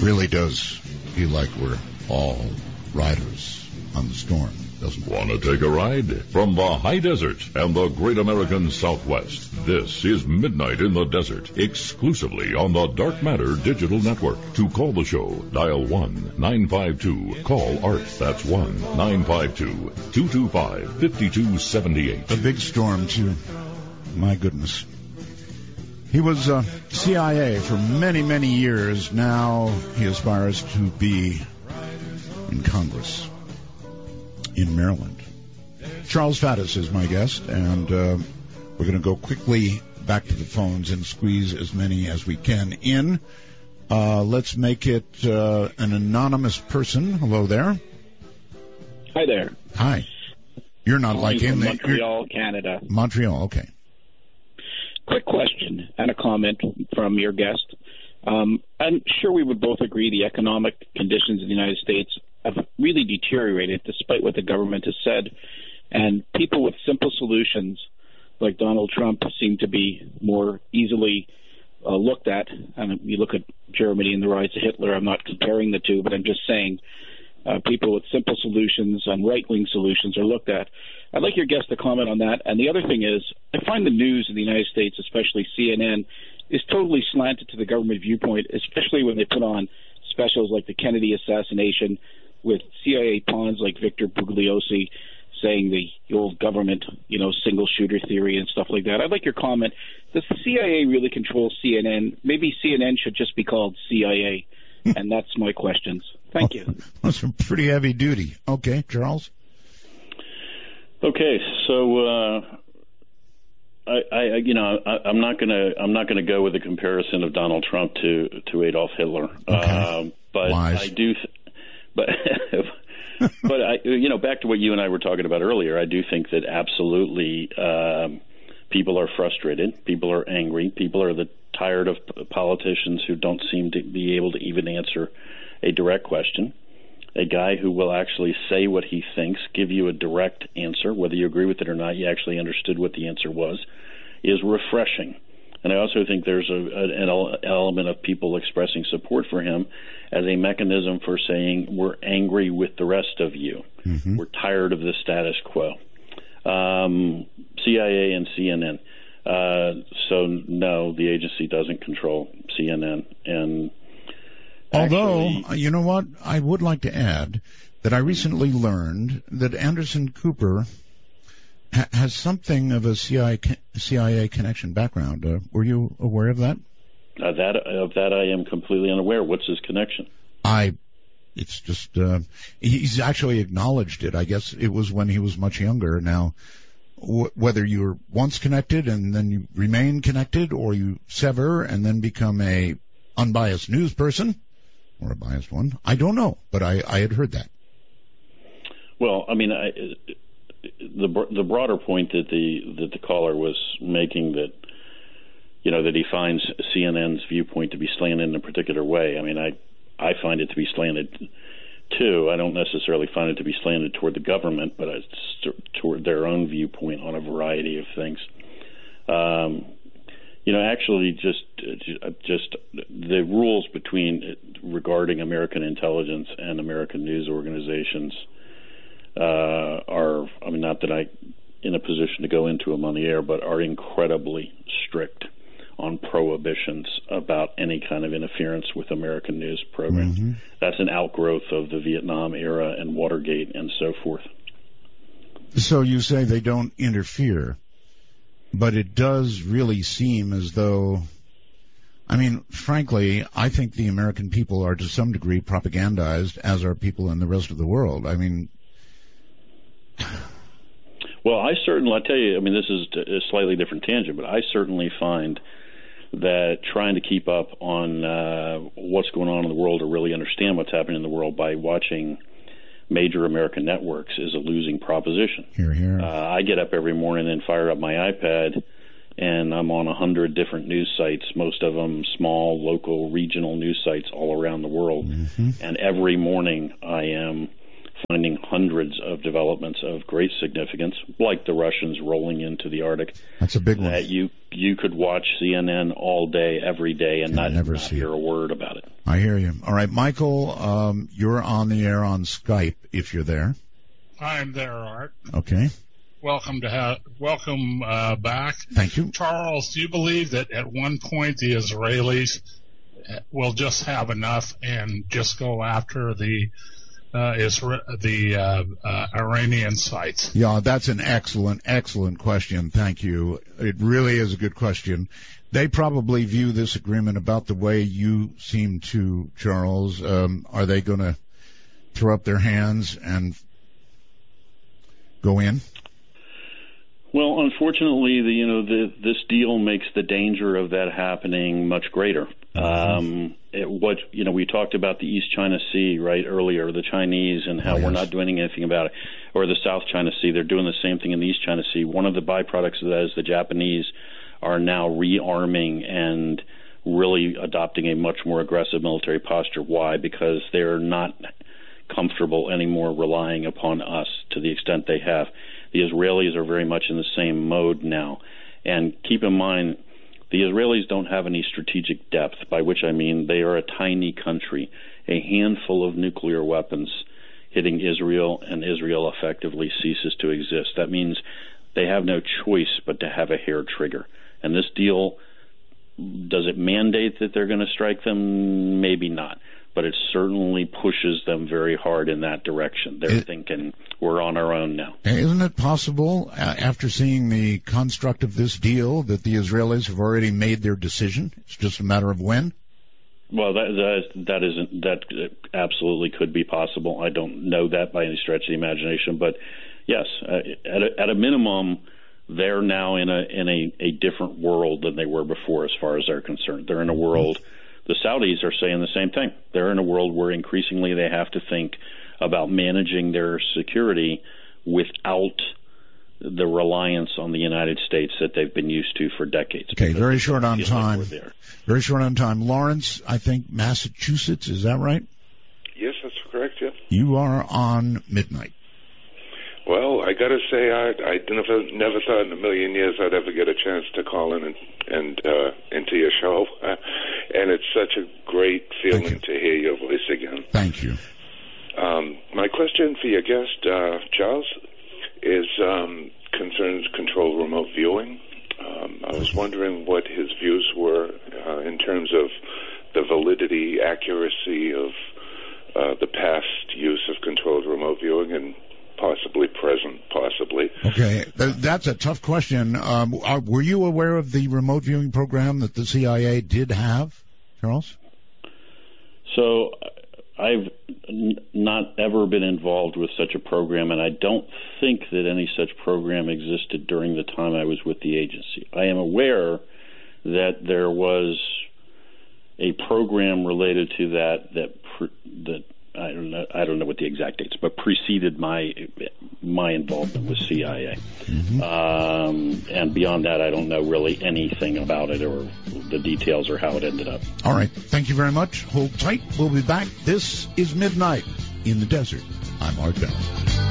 Really does feel like we're all riders on the storm, doesn't it? Want to take a ride? From the high desert and the great American Southwest, this is Midnight in the Desert, exclusively on the Dark Matter Digital Network. To call the show, dial 1-952-CALL-ART. That's 1-952-225-5278. A big storm, too. My goodness. He was CIA for many, many years. Now he aspires to be in Congress in Maryland. Charles Faddis is my guest, and we're going to go quickly back to the phones and squeeze as many as we can in. Let's make it an anonymous person. Hello there. Hi there. Hi. You're not like in the Montreal, Canada. Montreal, okay. Quick question and a comment from your guest. I'm sure we would both agree the economic conditions in the United States have really deteriorated despite what the government has said. And people with simple solutions like Donald Trump seem to be more easily looked at. And you look at Germany and the rise of Hitler. I'm not comparing the two, but I'm just saying people with simple solutions and right-wing solutions are looked at. I'd like your guest to comment on that. And the other thing is, I find the news in the United States, especially CNN, is totally slanted to the government viewpoint, especially when they put on specials like the Kennedy assassination with CIA pawns like Victor Pugliosi saying the old government, single shooter theory and stuff like that. I'd like your comment. Does the CIA really control CNN? Maybe CNN should just be called CIA. And that's my questions. Thank you. That's pretty heavy duty. Okay, Charles? Okay, so I'm not gonna go with the comparison of Donald Trump to Adolf Hitler. Okay. But Wise. I do, but back to what you and I were talking about earlier. I do think that absolutely people are frustrated, people are angry, people are tired of politicians who don't seem to be able to even answer a direct question. A guy who will actually say what he thinks, give you a direct answer, whether you agree with it or not, you actually understood what the answer was, is refreshing. And I also think there's an element of people expressing support for him as a mechanism for saying we're angry with the rest of you. Mm-hmm. We're tired of the status quo. CIA and CNN. So, no, the agency doesn't control CNN. And although, you know what, I would like to add that I recently learned that Anderson Cooper has something of a CIA connection background. Were you aware of that? That I am completely unaware. What's his connection? It's just, he's actually acknowledged it. I guess it was when he was much younger. Now, whether you're once connected and then you remain connected, or you sever and then become a unbiased news person, or a biased one, I don't know, but I had heard that. Well, I mean, the broader point that the caller was making, that that he finds CNN's viewpoint to be slanted in a particular way. I mean, I find it to be slanted too. I don't necessarily find it to be slanted toward the government, but toward their own viewpoint on a variety of things. Actually, just the rules regarding American intelligence and American news organizations are, I mean, not that I'm in a position to go into them on the air, but are incredibly strict on prohibitions about any kind of interference with American news programs. Mm-hmm. That's an outgrowth of the Vietnam era and Watergate and so forth. So you say they don't interfere, but it does really seem as though, I mean, frankly, I think the American people are to some degree propagandized, as are people in the rest of the world. I mean... Well, I'll tell you, I mean, this is a slightly different tangent, but I certainly find that trying to keep up on what's going on in the world, or really understand what's happening in the world by watching major American networks, is a losing proposition. Hear, hear. I get up every morning and fire up my iPad, and I'm on 100 different news sites, most of them small, local, regional news sites all around the world. Mm-hmm. And every morning I am finding hundreds of developments of great significance, like the Russians rolling into the Arctic. That's a big one. You could watch CNN all day, every day, and not hear a word about it. I hear you. All right, Michael, you're on the air on Skype if you're there. I'm there, Art. Okay. Welcome back. Thank you. Charles, do you believe that at one point the Israelis will just have enough and just go after the Iranian sites? Yeah, that's an excellent question. Thank you. It really is a good question. They probably view this agreement about the way you seem to, Charles. Are they going to throw up their hands and go in? Well, unfortunately, this deal makes the danger of that happening much greater. We talked about the East China Sea right earlier, the Chinese, and how we're not doing anything about it, or the South China Sea. They're doing the same thing in the East China Sea. One of the byproducts of that is the Japanese are now rearming and really adopting a much more aggressive military posture. Why? Because they're not comfortable anymore relying upon us to the extent they have. The Israelis are very much in the same mode now. And keep in mind, the Israelis don't have any strategic depth, by which I mean they are a tiny country. A handful of nuclear weapons hitting Israel, and Israel effectively ceases to exist. That means they have no choice but to have a hair trigger. And this deal, does it mandate that they're going to strike them? Maybe not. But it certainly pushes them very hard in that direction. They're thinking, we're on our own now. Isn't it possible, after seeing the construct of this deal, that the Israelis have already made their decision? It's just a matter of when? Well, that absolutely could be possible. I don't know that by any stretch of the imagination, but yes, at a minimum, they're now in a different world than they were before, as far as they're concerned. They're in a world. The Saudis are saying the same thing. They're in a world where increasingly they have to think about managing their security without the reliance on the United States that they've been used to for decades. Okay, very short on time. Very short on time. Lawrence, I think Massachusetts, is that right? Yes, that's correct, yeah. You are on Midnight. Well, I got to say, I never thought in a million years I'd ever get a chance to call in and into your show, and it's such a great feeling to hear your voice again. Thank you. My question for your guest, Charles, is concerns controlled remote viewing. I was wondering what his views were in terms of the validity, accuracy of the past use of controlled remote viewing and possibly present, possibly. Okay, that's a tough question. Were you aware of the remote viewing program that the CIA did have, Charles? So I've not ever been involved with such a program, and I don't think that any such program existed during the time I was with the agency. I am aware that there was a program related to that I don't know what the exact dates, but preceded my involvement with CIA. And beyond that, I don't know really anything about it or the details or how it ended up. All right. Thank you very much. Hold tight. We'll be back. This is Midnight in the Desert. I'm Art Bell.